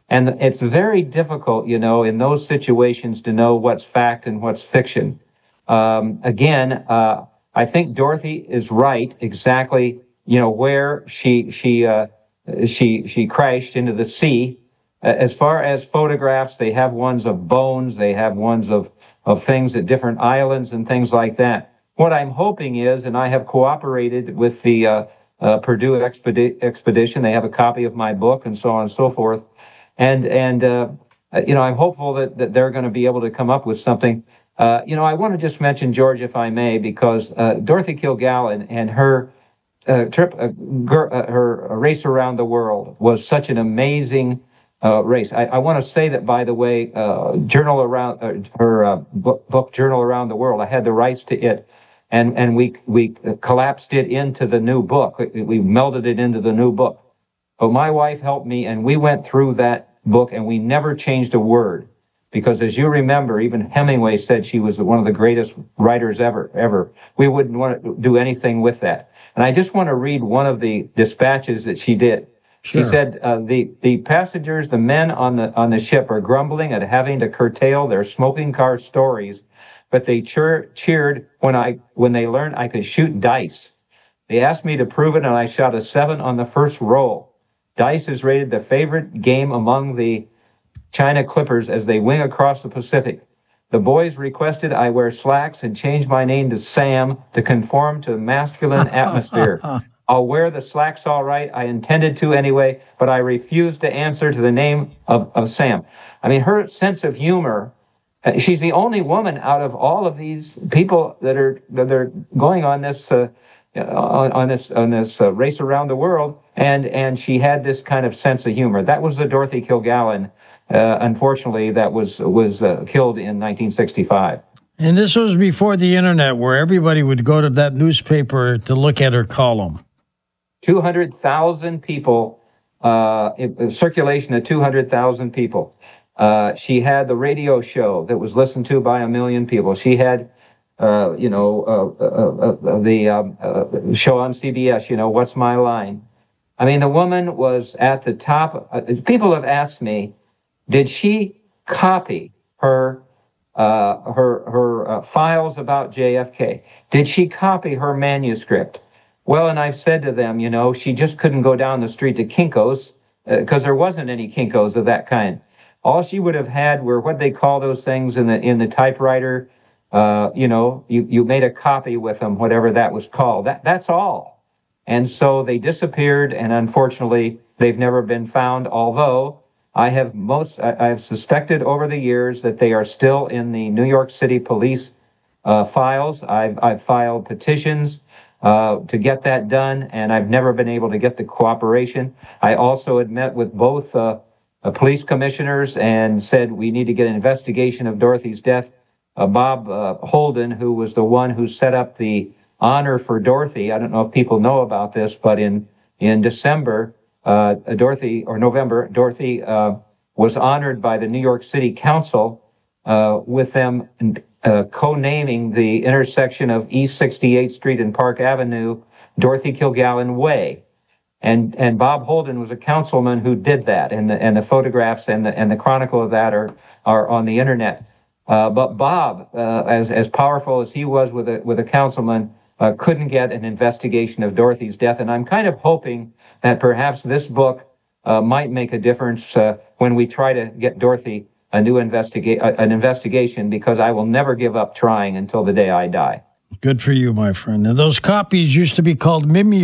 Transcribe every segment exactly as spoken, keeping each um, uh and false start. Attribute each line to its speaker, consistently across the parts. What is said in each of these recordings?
Speaker 1: And it's very difficult, you know, in those situations to know what's fact and what's fiction. Um, again, uh, I think Dorothy is right exactly, you know, where she she uh, she she crashed into the sea. As far as photographs, they have ones of bones, they have ones of of things at different islands and things like that. What I'm hoping is, and I have cooperated with the uh, uh, Purdue expedi- expedition. They have a copy of my book and so on and so forth. And, and uh, you know, I'm hopeful that, that they're going to be able to come up with something. Uh, you know, I want to just mention, George, if I may, because uh, Dorothy Kilgallen and her uh, trip, uh, gir- uh, her race around the world was such an amazing uh, race. I, I want to say that, by the way, uh, Journal Around, uh, her uh, book, book Journal Around the World, I had the rights to it. And, and we, we collapsed it into the new book. We, we melded it into the new book. But my wife helped me, and we went through that book, and we never changed a word. Because as you remember, even Hemingway said she was one of the greatest writers ever, ever. We wouldn't want to do anything with that. And I just want to read one of the dispatches that she did. Sure. She said, uh, the, the passengers, the men on the, on the ship are grumbling at having to curtail their smoking car stories, but they cheer, cheered when I, when they learned I could shoot dice. They asked me to prove it, and I shot a seven on the first roll. Dice is rated the favorite game among the China Clippers as they wing across the Pacific. The boys requested I wear slacks and change my name to Sam to conform to the masculine atmosphere. I'll wear the slacks all right. I intended to anyway, but I refused to answer to the name of, of Sam. I mean, her sense of humor, she's the only woman out of all of these people that are, that are going on this, uh, on, on this, on this uh, race around the world. And, and she had this kind of sense of humor. That was the Dorothy Kilgallen, uh, unfortunately, that was, was uh, killed in nineteen sixty-five.
Speaker 2: And this was before the internet, where everybody would go to that newspaper to look at her column.
Speaker 1: two hundred thousand people, uh, in, circulation of two hundred thousand people. Uh, she had the radio show that was listened to by a million people. She had, uh, you know, uh, uh, uh, the um, uh, show on C B S, you know, What's My Line? I mean, the woman was at the top. Uh, people have asked me, did she copy her uh, her her uh, files about J F K? Did she copy her manuscript? Well, and I've said to them, you know, she just couldn't go down the street to Kinko's because uh, there wasn't any Kinko's of that kind. All she would have had were what they call those things in the in the typewriter. Uh, you know, you, you made a copy with them, whatever that was called. That that's all. And so they disappeared, and unfortunately, they've never been found. Although I have most, I, I've suspected over the years that they are still in the New York City police uh, files. I've I've filed petitions uh, to get that done, and I've never been able to get the cooperation. I also had met with both uh, uh, police commissioners and said we need to get an investigation of Dorothy's death. Uh, Bob uh, Holden, who was the one who set up the honor for Dorothy, I don't know if people know about this, but in in December, uh, Dorothy, or November, Dorothy uh, was honored by the New York City Council uh, with them uh, co-naming the intersection of East sixty-eighth Street and Park Avenue, Dorothy Kilgallen Way. And and Bob Holden was a councilman who did that, and the and the photographs and the and the chronicle of that are are on the internet. Uh, but Bob, uh, as as powerful as he was with a with a councilman, uh, couldn't get an investigation of Dorothy's death. And I'm kind of hoping that perhaps this book uh, might make a difference uh, when we try to get Dorothy a new investigate uh, an investigation, because I will never give up trying until the day I die.
Speaker 2: Good for you, my friend. And ththose copies used to be called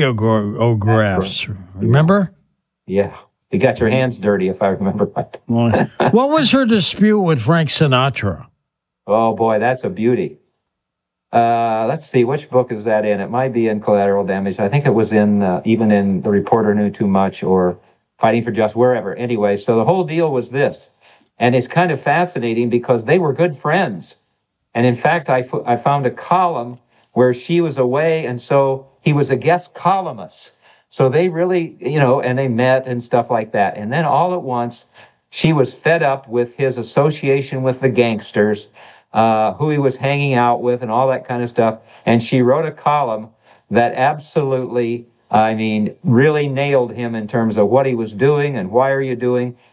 Speaker 2: mimeographs. Right. Remember?
Speaker 1: Yeah. You got your hands dirty, if I remember right.
Speaker 2: Well, what was her dispute with Frank Sinatra?
Speaker 1: Oh, boy, that's a beauty. Uh, let's see, which book is that in? It might be in Collateral Damage. I think it was in, uh, even in The Reporter Knew Too Much or Fighting for Justice, wherever. Anyway, so the whole deal was this. And it's kind of fascinating because they were good friends. And in fact, I, f- I found a column where she was away, and so he was a guest columnist. So they really, you know, and they met and stuff like that. And then all at once, she was fed up with his association with the gangsters, uh, who he was hanging out with and all that kind of stuff. And she wrote a column that absolutely, I mean, really nailed him in terms of what he was doing and why are you doing.